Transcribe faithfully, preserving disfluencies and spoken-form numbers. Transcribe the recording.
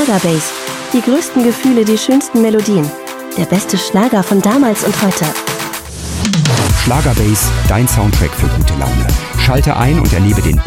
Schlagerbase. Die größten Gefühle, die schönsten Melodien. Der beste Schlager von damals und heute. Schlagerbase, dein Soundtrack für gute Laune. Schalte ein und erlebe den